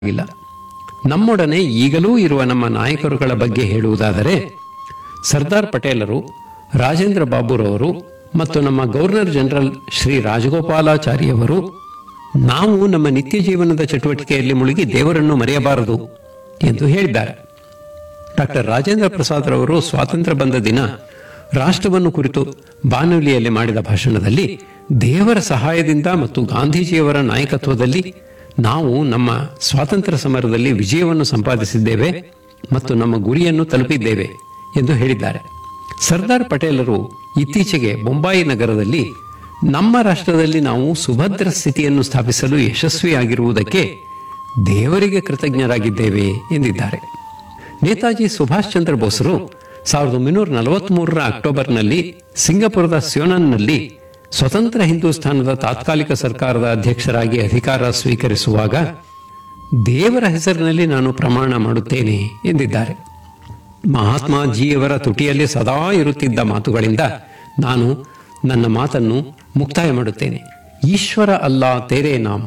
ಇಲ್ಲ. ನಮ್ಮೊಡನೆ ಈಗಲೂ ಇರುವ ನಮ್ಮ ನಾಯಕರುಗಳ ಬಗ್ಗೆ ಹೇಳುವುದಾದರೆ, ಸರ್ದಾರ್ ಪಟೇಲರು, ರಾಜೇಂದ್ರ ಬಾಬುರವರು ಮತ್ತು ನಮ್ಮ ಗವರ್ನರ್ ಜನರಲ್ ಶ್ರೀ ರಾಜಗೋಪಾಲಾಚಾರಿಯವರು ನಾವು ನಮ್ಮ ನಿತ್ಯ ಜೀವನದ ಚಟುವಟಿಕೆಯಲ್ಲಿ ಮುಳುಗಿ ದೇವರನ್ನು ಮರೆಯಬಾರದು ಎಂದು ಹೇಳಿದ್ದಾರೆ. ಡಾಕ್ಟರ್ ರಾಜೇಂದ್ರ ಪ್ರಸಾದ್ ರವರು ಸ್ವಾತಂತ್ರ್ಯ ಬಂದ ದಿನ ರಾಷ್ಟ್ರವನ್ನು ಕುರಿತು ಬಾನುಲಿಯಲ್ಲಿ ಮಾಡಿದ ಭಾಷಣದಲ್ಲಿ ದೇವರ ಸಹಾಯದಿಂದ ಮತ್ತು ಗಾಂಧೀಜಿಯವರ ನಾಯಕತ್ವದಲ್ಲಿ ನಾವು ನಮ್ಮ ಸ್ವಾತಂತ್ರ್ಯ ಸಮರದಲ್ಲಿ ವಿಜಯವನ್ನು ಸಂಪಾದಿಸಿದ್ದೇವೆ ಮತ್ತು ನಮ್ಮ ಗುರಿಯನ್ನು ತಲುಪಿದ್ದೇವೆ ಎಂದು ಹೇಳಿದ್ದಾರೆ. ಸರ್ದಾರ್ ಪಟೇಲರು ಇತ್ತೀಚೆಗೆ ಬೊಂಬಾಯಿ ನಗರದಲ್ಲಿ ನಮ್ಮ ರಾಷ್ಟ್ರದಲ್ಲಿ ನಾವು ಸುಭದ್ರ ಸ್ಥಿತಿಯನ್ನು ಸ್ಥಾಪಿಸಲು ಯಶಸ್ವಿಯಾಗಿರುವುದಕ್ಕೆ ದೇವರಿಗೆ ಕೃತಜ್ಞರಾಗಿದ್ದೇವೆ ಎಂದಿದ್ದಾರೆ. ನೇತಾಜಿ ಸುಭಾಷ್ ಚಂದ್ರ ಬೋಸರು 1943 ಅಕ್ಟೋಬರ್ನಲ್ಲಿ ಸಿಂಗಪುರದ ಸಿಯೋನನ್ನಲ್ಲಿ ಸ್ವತಂತ್ರ ಹಿಂದೂಸ್ತಾನದ ತಾತ್ಕಾಲಿಕ ಸರ್ಕಾರದ ಅಧ್ಯಕ್ಷರಾಗಿ ಅಧಿಕಾರ ಸ್ವೀಕರಿಸುವಾಗ ದೇವರ ಹೆಸರಿನಲ್ಲಿ ನಾನು ಪ್ರಮಾಣ ಮಾಡುತ್ತೇನೆ ಎಂದಿದ್ದಾರೆ. ಮಹಾತ್ಮಾಜಿಯವರ ತುಟಿಯಲ್ಲಿ ಸದಾ ಇರುತ್ತಿದ್ದ ಮಾತುಗಳಿಂದ ನಾನು ನನ್ನ ಮಾತನ್ನು ಮುಕ್ತಾಯ ಮಾಡುತ್ತೇನೆ. ಈಶ್ವರ ಅಲ್ಲಾ ತೇರೇ ನಾಮ್.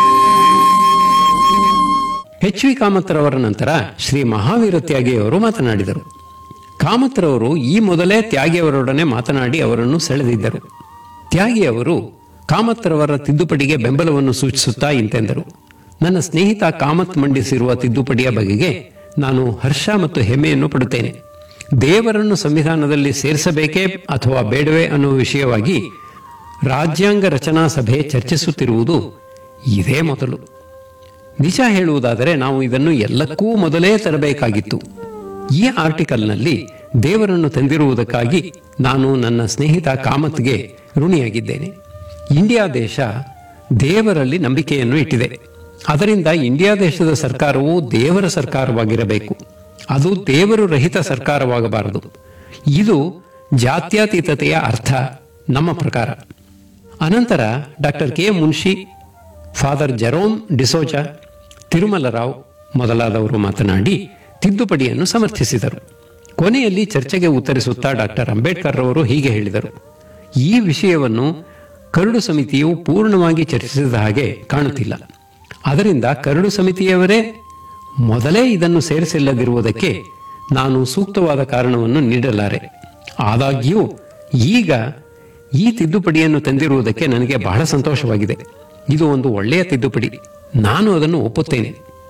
ಎಚ್ ವಿ ಕಾಮತ್ರವರ ನಂತರ ಶ್ರೀ ಮಹಾವೀರ ತ್ಯಾಗಿಯವರು ಮಾತನಾಡಿದರು. ಕಾಮತ್ರವರು ಈ ಮೊದಲೇ ತ್ಯಾಗಿಯವರೊಡನೆ ಮಾತನಾಡಿ ಅವರನ್ನು ಸೆಳೆದಿದ್ದರು. ತ್ಯಾಗಿಯವರು ಕಾಮತ್ರವರ ತಿದ್ದುಪಡಿಗೆ ಬೆಂಬಲವನ್ನು ಸೂಚಿಸುತ್ತಾ ಇಂತೆಂದರು: ನನ್ನ ಸ್ನೇಹಿತ ಕಾಮತ್ ಮಂಡಿಸಿರುವ ತಿದ್ದುಪಡಿಯ ಬಗೆಗೆ ನಾನು ಹರ್ಷ ಮತ್ತು ಹೆಮ್ಮೆಯನ್ನು ಪಡುತ್ತೇನೆ. ದೇವರನ್ನು ಸಂವಿಧಾನದಲ್ಲಿ ಸೇರಿಸಬೇಕೇ ಅಥವಾ ಬೇಡವೇ ಅನ್ನುವ ವಿಷಯವಾಗಿ ರಾಜ್ಯಾಂಗ ರಚನಾ ಸಭೆ ಚರ್ಚಿಸುತ್ತಿರುವುದು ಇದೇ ಮೊದಲು. ನಿಜ ಹೇಳುವುದಾದರೆ ನಾವು ಇದನ್ನು ಎಲ್ಲಕ್ಕೂ ಮೊದಲೇ ತರಬೇಕಾಗಿತ್ತು. ಈ ಆರ್ಟಿಕಲ್ನಲ್ಲಿ ದೇವರನ್ನು ತಂದಿರುವುದಕ್ಕಾಗಿ ನಾನು ನನ್ನ ಸ್ನೇಹಿತ ಕಾಮತ್ಗೆ ಋಣಿಯಾಗಿದ್ದೇನೆ. ಇಂಡಿಯಾ ದೇಶ ದೇವರಲ್ಲಿ ನಂಬಿಕೆಯನ್ನು ಇಟ್ಟಿದೆ. ಅದರಿಂದ ಇಂಡಿಯಾ ದೇಶದ ಸರ್ಕಾರವು ದೇವರ ಸರ್ಕಾರವಾಗಿರಬೇಕು. ಅದು ದೇವರು ರಹಿತ ಸರ್ಕಾರವಾಗಬಾರದು. ಇದು ಜಾತ್ಯತೀತತೆಯ ಅರ್ಥ ನಮ್ಮ ಪ್ರಕಾರ. ಅನಂತರ doctor K Munshi, father Jerome D'Souza, Tirumala Rao ಮೊದಲಾದವರು ಮಾತನಾಡಿ ತಿದ್ದುಪಡಿಯನ್ನು ಸಮರ್ಥಿಸಿದರು. ಕೊನೆಯಲ್ಲಿ ಚರ್ಚೆಗೆ ಉತ್ತರಿಸುತ್ತಾ ಡಾಕ್ಟರ್ ಅಂಬೇಡ್ಕರ್ ಅವರು ಹೀಗೆ ಹೇಳಿದರು: ಈ ವಿಷಯವನ್ನು ಕರಡು ಸಮಿತಿಯು ಪೂರ್ಣವಾಗಿ ಚರ್ಚಿಸಿದ ಹಾಗೆ ಕಾಣುತ್ತಿಲ್ಲ. ಅದರಿಂದ ಕರಡು ಸಮಿತಿಯವರೇ ಮೊದಲೇ ಇದನ್ನು ಸೇರಿಸಿಲ್ಲದಿರುವುದಕ್ಕೆ ನಾನು ಸೂಕ್ತವಾದ ಕಾರಣವನ್ನು ನೀಡಲಾರೆ. ಆದಾಗ್ಯೂ ಈಗ ಈ ತಿದ್ದುಪಡಿಯನ್ನು ತಂದಿರುವುದಕ್ಕೆ ನನಗೆ ಬಹಳ ಸಂತೋಷವಾಗಿದೆ. ಇದು ಒಂದು ಒಳ್ಳೆಯ ತಿದ್ದುಪಡಿ. ನಾನು ಅದನ್ನು ಒಪ್ಪುತ್ತೇನೆ.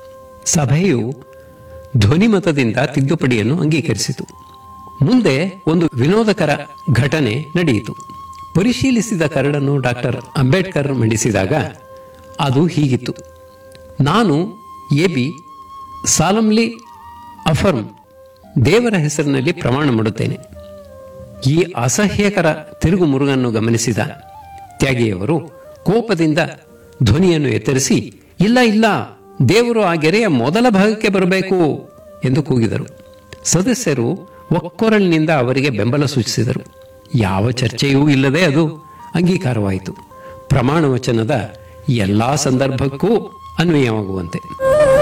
ಸಭೆಯು ಧ್ವನಿಮತದಿಂದ ತಿದ್ದುಪಡಿಯನ್ನು ಅಂಗೀಕರಿಸಿತು. ಮುಂದೆ ಒಂದು ವಿನೋದಕರ ಘಟನೆ ನಡೆಯಿತು. ಪರಿಶೀಲಿಸಿದ ಕರಡನ್ನು ಡಾಕ್ಟರ್ ಅಂಬೇಡ್ಕರ್ ಮಂಡಿಸಿದಾಗ ಅದು ಹೀಗಿತ್ತು: ನಾನು ಎಬಿ ಸಾಲಮ್ಲಿ ಅಫರ್ಮ್, ದೇವರ ಹೆಸರಿನಲ್ಲಿ ಪ್ರಮಾಣ ಮಾಡುತ್ತೇನೆ. ಈ ಅಸಹ್ಯಕರ ತಿರುಗು ಮುರುಗನ್ನು ಗಮನಿಸಿದ ತ್ಯಾಗಿಯವರು ಕೋಪದಿಂದ ಧ್ವನಿಯನ್ನು ಎತ್ತರಿಸಿ, ಇಲ್ಲ ಇಲ್ಲ, ದೇವರು ಆ ಗೆರೆಯ ಮೊದಲ ಭಾಗಕ್ಕೆ ಬರಬೇಕು ಎಂದು ಕೂಗಿದರು. ಸದಸ್ಯರು ಒಕ್ಕೊರಳಿನಿಂದ ಅವರಿಗೆ ಬೆಂಬಲ ಸೂಚಿಸಿದರು. ಯಾವ ಚರ್ಚೆಯೂ ಇಲ್ಲದೆ ಅದು ಅಂಗೀಕಾರವಾಯಿತು, ಪ್ರಮಾಣ ವಚನದ ಎಲ್ಲಾ ಸಂದರ್ಭಕ್ಕೂ ಅನ್ವಯವಾಗುವಂತೆ.